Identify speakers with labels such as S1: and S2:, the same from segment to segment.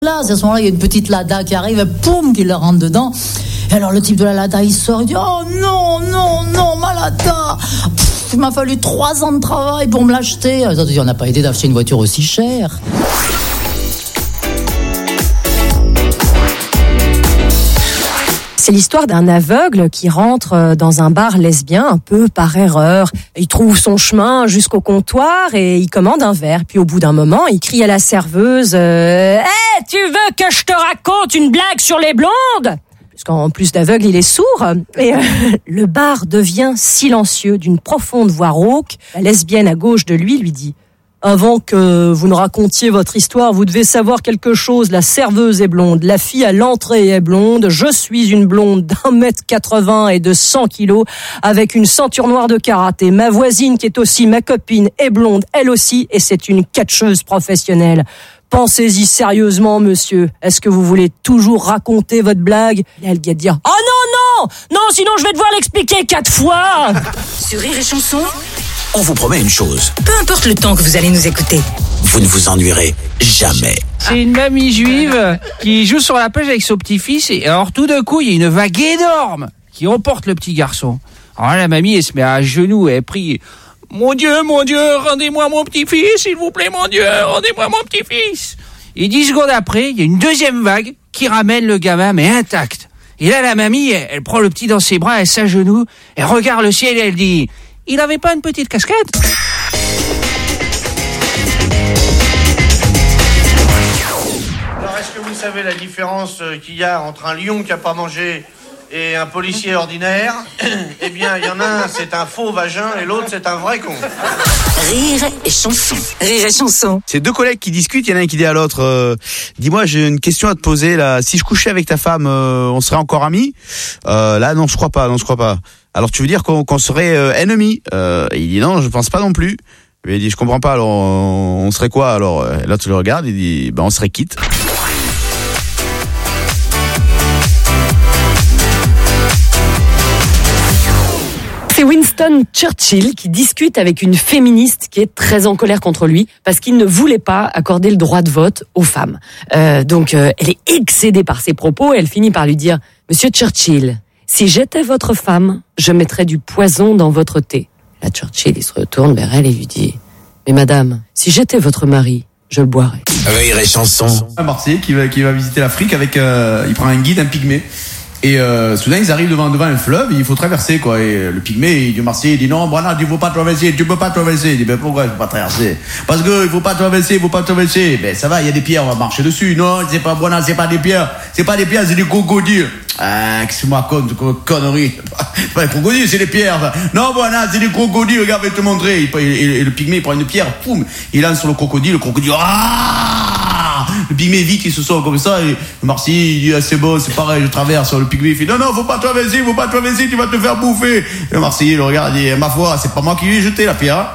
S1: Là, à ce moment-là, il y a une petite Lada qui arrive, poum, qui leur rentre dedans. Et alors le type de la Lada, il sort, il dit « Oh non, ma Lada ! Il m'a fallu 3 ans de travail pour me l'acheter. » On n'a pas aidé d'acheter une voiture aussi chère.
S2: C'est l'histoire d'un aveugle qui rentre dans un bar lesbien un peu par erreur. Il trouve son chemin jusqu'au comptoir et il commande un verre. Puis au bout d'un moment, il crie à la serveuse « Hey, tu veux que je te raconte une blague sur les blondes ?» Parce qu'en plus d'aveugle, il est sourd. Et le bar devient silencieux d'une profonde voix rauque. La lesbienne à gauche de lui dit « Avant que vous ne racontiez votre histoire, vous devez savoir quelque chose. La serveuse est blonde, la fille à l'entrée est blonde. Je suis une blonde d'1m80 et de 100 kilos avec une ceinture noire de karaté. Ma voisine, qui est aussi ma copine, est blonde, elle aussi, et c'est une catcheuse professionnelle. Pensez-y sérieusement, monsieur. Est-ce que vous voulez toujours raconter votre blague ?» Et là, le gars dit « Oh non, sinon je vais devoir l'expliquer 4 fois !»
S3: Sur Rire et Chanson,
S4: on vous promet une chose.
S3: Peu importe le temps que vous allez nous écouter,
S4: vous ne vous ennuierez jamais.
S5: C'est une mamie juive qui joue sur la plage avec son petit-fils et alors tout d'un coup, il y a une vague énorme qui emporte le petit garçon. Alors là, la mamie, elle se met à genoux et elle prie « Mon Dieu, rendez-moi mon petit-fils, s'il vous plaît, mon Dieu, rendez-moi mon petit-fils !» Et 10 secondes après, il y a une deuxième vague qui ramène le gamin, mais intact. Et là, la mamie, elle prend le petit dans ses bras, elle s'agenouille, elle regarde le ciel et elle dit « Il avait pas une petite casquette ?»
S6: Alors, est-ce que vous savez la différence qu'il y a entre un lion qui n'a pas mangé et un policier ordinaire? Eh bien, il y en a un, c'est un faux vagin, et l'autre, c'est un vrai con.
S3: Rire et Chanson. Rire et Chanson.
S7: C'est 2 collègues qui discutent, il y en a un qui dit à l'autre dis-moi, j'ai une question à te poser là. Si je couchais avec ta femme, on serait encore amis? Là, non, je crois pas. Alors tu veux dire qu'on serait ennemis? Il dit non, je pense pas non plus. Il dit je comprends pas. Alors on serait quoi alors? Là tu le regardes, il dit on serait quitte.
S2: C'est Winston Churchill qui discute avec une féministe qui est très en colère contre lui parce qu'il ne voulait pas accorder le droit de vote aux femmes. Donc elle est excédée par ses propos et elle finit par lui dire « Monsieur Churchill, si j'étais votre femme, je mettrais du poison dans votre thé. » Là, Churchill, il se retourne vers elle et lui dit « Mais madame, si j'étais votre mari, je le boirais. »
S4: Rire et Chanson.
S8: Un Marseillais qui va visiter l'Afrique avec, il prend un guide, un pygmée. Et soudain ils arrivent devant un fleuve et il faut traverser quoi. Et le pygmée du Marseillais dit non Bernard, tu peux pas traverser. Il dit ben pourquoi je peux pas traverser? Parce que il faut pas traverser. Ben ça va, il y a des pierres, on va marcher dessus. Non, c'est pas Bernard, c'est pas des pierres, c'est des crocodiles. Ah, qu'est-ce que tu me racontes, connerie? C'est pas des crocodiles, c'est des pierres. Non Bernard, c'est des crocodiles, regarde, je vais te montrer. Et le pygmée il prend une pierre, poum, il lance sur le crocodile le pygmée vite il se sort comme ça et le Marseillais il dit ah, c'est bon, c'est pareil, je traverse. Le pygmée il fait non, faut pas traverser, tu vas te faire bouffer. Et le Marseillais le regarde et dit ma foi, c'est pas moi qui lui ai jeté la pierre, hein.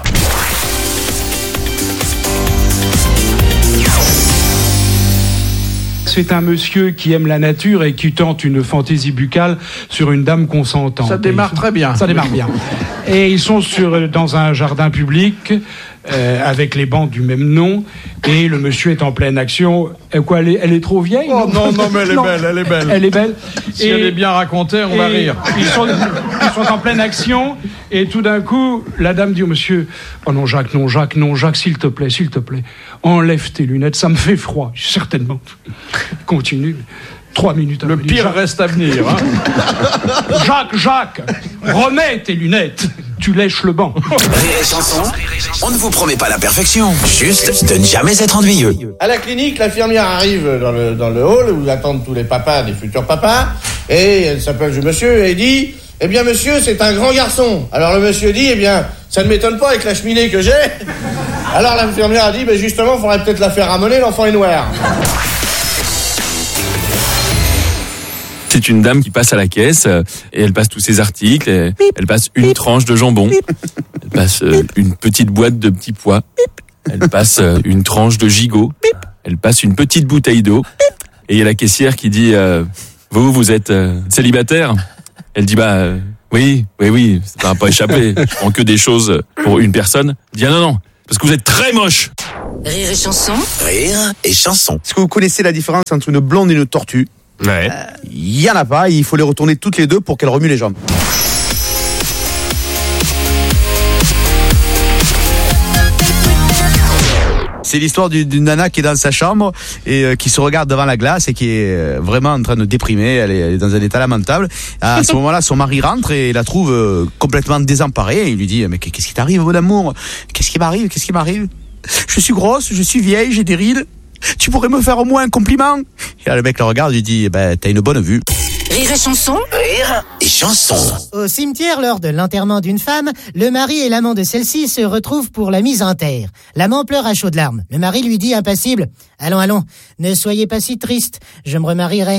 S9: C'est un monsieur qui aime la nature et qui tente une fantaisie buccale sur une dame consentante.
S5: Ça démarre très bien.
S9: Ça démarre bien. Et ils sont dans un jardin public avec les bancs du même nom et le monsieur est en pleine action. Quoi, elle est trop vieille?
S5: Oh non, mais elle est belle.
S9: Elle est belle.
S5: Si elle est bien racontée, on va rire.
S9: Ils sont en pleine action et tout d'un coup, la dame dit au monsieur « Oh non Jacques, s'il te plaît, enlève tes lunettes, ça me fait froid. » Certainement. Continue. 3 minutes.
S5: Le pire reste à venir. Hein.
S9: Jacques, remets tes lunettes. Tu lèches le banc.
S4: Rire et Chanson, on ne vous promet pas la perfection, juste de ne jamais être ennuyeux.
S6: À la clinique, l'infirmière arrive dans le hall où attendent tous les papas, des futurs papas, et elle s'appelle le monsieur et dit « Eh bien, monsieur, c'est un grand garçon. » Alors le monsieur dit « Eh bien, ça ne m'étonne pas avec la cheminée que j'ai. » Alors l'infirmière a dit « Ben justement, il faudrait peut-être la faire ramener, l'enfant est noir. »
S10: C'est une dame qui passe à la caisse et elle passe tous ses articles. Et elle passe une tranche de jambon. Elle passe une petite boîte de petits pois. Elle passe une tranche de gigot. Elle passe une petite bouteille d'eau. Et il y a la caissière qui dit vous êtes célibataire? Elle dit oui, ça va pas échapper. Je prends que des choses pour une personne. Elle dit non, parce que vous êtes très moche.
S3: Rire et chanson.
S4: Rire et chanson.
S7: Est-ce que vous connaissez la différence entre une blonde et une tortue?
S10: Ouais.
S7: Il y en a pas, il faut les retourner toutes les deux pour qu'elles remuent les jambes. C'est l'histoire d'une nana qui est dans sa chambre et qui se regarde devant la glace et qui est vraiment en train de déprimer. Elle est dans un état lamentable. À ce moment-là, son mari rentre et la trouve complètement désemparée. Et il lui dit: mais qu'est-ce qui t'arrive, mon amour? Qu'est-ce qui m'arrive? Je suis grosse, je suis vieille, j'ai des rides. Tu pourrais me faire au moins un compliment? Et là, le mec le regarde et lui dit: t'as une bonne vue.
S3: Rire et chanson.
S4: Rire et chanson.
S11: Au cimetière, lors de l'enterrement d'une femme, le mari et l'amant de celle-ci se retrouvent pour la mise en terre. L'amant pleure à chaudes larmes. Le mari lui dit impassible: allons, ne soyez pas si triste, je me remarierai.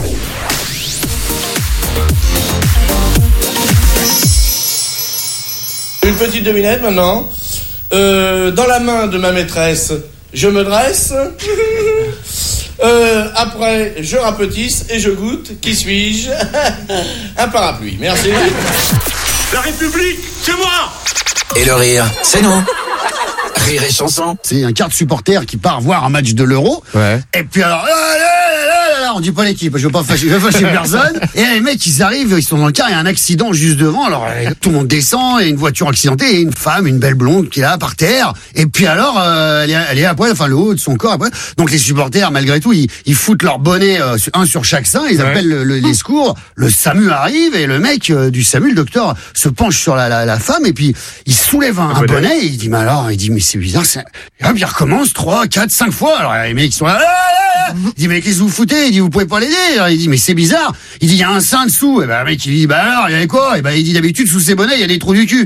S6: Une petite devinette maintenant. Dans la main de ma maîtresse, je me dresse. Après, je rapetisse et je goûte. Qui suis-je? Un parapluie. Merci.
S12: La République, c'est moi!
S4: Et le rire, c'est nous. Rire et chanson.
S13: C'est un quart de supporter qui part voir un match de l'Euro.
S7: Ouais.
S13: Et puis alors, on dit pas l'équipe, je veux pas fâcher personne. Et les mecs, ils arrivent, ils sont dans le car, il y a un accident juste devant. Alors, tout le monde descend, et une voiture accidentée, et une femme, une belle blonde qui est là par terre. Et puis alors, elle est à poil, enfin le haut de son corps à poil. Donc les supporters, malgré tout, ils foutent leur bonnet, un sur chaque sein, ils appellent les secours. Le SAMU arrive, et le mec du SAMU, le docteur, se penche sur la femme, et puis il soulève un bonnet, et il dit: mais c'est bizarre, et hop, il recommence 3, 4, 5 fois. Alors les mecs sont là, il dit: mais qu'est-ce que vous foutez? Il dit: vous pouvez pas l'aider. Alors, il dit: mais c'est bizarre. Il dit: il y a un sein dessous. Et ben le mec il dit: alors il y avait quoi? Et ben il dit: d'habitude sous ces bonnets il y a des trous du cul.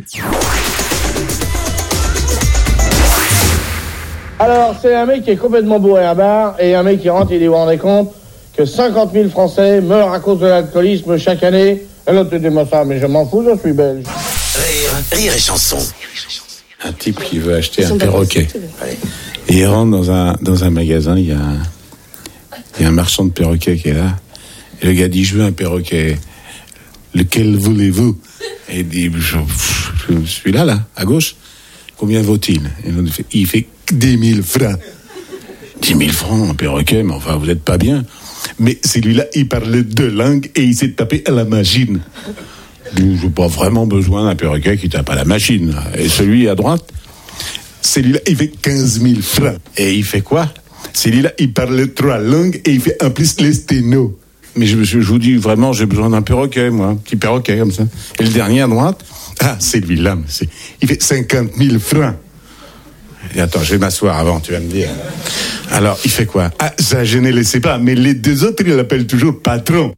S6: Alors, c'est un mec qui est complètement bourré à bar et un mec qui rentre, il dit: vous vous rendez compte que 50 000 Français meurent à cause de l'alcoolisme chaque année? Et l'autre te dit: moi ça, mais je m'en fous, je suis belge.
S4: Rire et chanson.
S12: Un type qui veut acheter un perroquet. Et il rentre dans un magasin, il y a un marchand de perroquets qui est là. Et le gars dit: je veux un perroquet. Lequel voulez-vous? Et il dit: celui-là, à gauche. Combien vaut-il? Et il fait 10 000 francs. 10 000 francs, un perroquet, mais enfin, vous n'êtes pas bien. Mais celui-là, il parle 2 langues et il s'est tapé à la machine. Je n'ai pas vraiment besoin d'un perroquet qui tape à la machine. Et celui à droite, celui-là, il fait 15 000 francs. Et il fait quoi? Celui-là, il parle 3 langues et il fait en plus les sténos. Mais je vous dis vraiment, j'ai besoin d'un perroquet, moi, un petit perroquet comme ça. Et le dernier à droite, celui-là, il fait 50 000 francs. Et attends, je vais m'asseoir avant, tu vas me dire. Alors, il fait quoi? Ça, je ne le sais pas, mais les 2 autres, ils l'appellent toujours patron.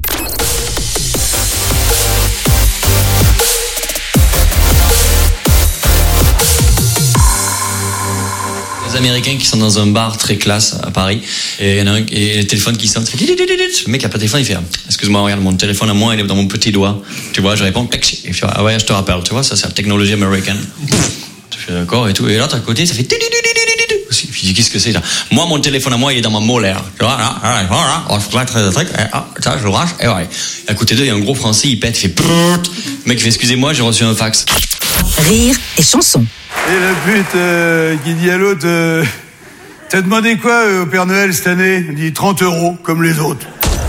S14: Les Américains qui sont dans un bar très classe à Paris, et il y en a un, et le téléphone qui sonne, le mec a pas de téléphone, il fait: excuse-moi, regarde, mon téléphone à moi, il est dans mon petit doigt. Tu vois, je réponds taxi. Et je fais: ah ouais, je te rappelle, tu vois, ça c'est la technologie américaine. Je fais d'accord et tout. Et l'autre à côté, ça fait aussi. Je dis: qu'est-ce que c'est ça? Moi, mon téléphone à moi, il est dans ma molaire. Tu vois, là, ça, je le range, et ouais. Et à côté d'eux, il y a un gros français, il pète, il fait le mec, il fait: excusez-moi, j'ai reçu un fax.
S3: Rire et chanson.
S15: Et le pute qui dit à l'autre: t'as demandé quoi au Père Noël cette année? Il dit: 30 €, comme les autres.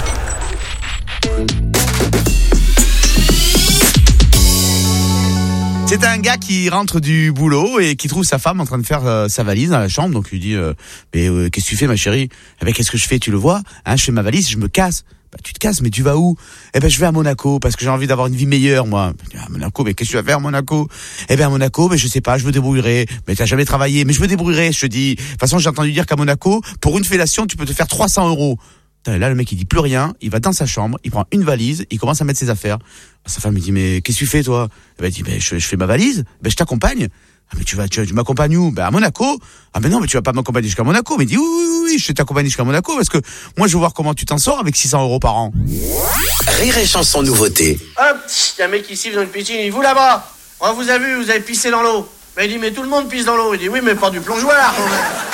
S7: C'est un gars qui rentre du boulot et qui trouve sa femme en train de faire sa valise dans la chambre. Donc il lui dit: mais qu'est-ce que tu fais, ma chérie? Eh ben, qu'est-ce que je fais? Tu le vois, hein, je fais ma valise, je me casse. Bah, tu te casses, mais tu vas où? Eh ben, je vais à Monaco parce que j'ai envie d'avoir une vie meilleure, moi. À Monaco, mais qu'est-ce que tu vas faire à Monaco? Eh ben, à Monaco, mais je sais pas, je me débrouillerai. Mais t'as jamais travaillé, mais je me débrouillerai, je te dis. De toute façon, j'ai entendu dire qu'à Monaco, pour une fellation, tu peux te faire 300 €. Là, le mec, il dit plus rien, il va dans sa chambre, il prend une valise, il commence à mettre ses affaires. Sa femme lui dit: mais qu'est-ce que tu fais, toi? Eh ben, il dit: je fais ma valise, ben, je t'accompagne. Ah, mais tu m'accompagnes où? Ben, à Monaco. Ah, mais non, mais tu vas pas m'accompagner jusqu'à Monaco. Mais il dit: oui, je vais t'accompagner jusqu'à Monaco parce que moi, je veux voir comment tu t'en sors avec 600 € par an.
S4: Rire et chanson nouveauté.
S6: Hop, il y a un mec qui siffle dans une piscine, il dit: vous là-bas, on vous a vu, vous avez pissé dans l'eau. Ben, il dit: mais tout le monde pisse dans l'eau. Il dit: oui, mais pas du plongeoir.